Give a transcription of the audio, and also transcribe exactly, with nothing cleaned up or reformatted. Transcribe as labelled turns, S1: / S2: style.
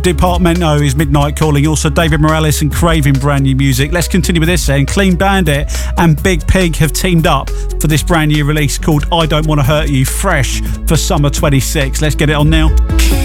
S1: Departamento is Midnight Calling. Also David Morales and Craving, brand new music. Let's continue with this then. Clean Bandit and Big Pig have teamed up for this brand new release called I Don't Want to Hurt You, fresh for summer twenty-six. Let's get it on now.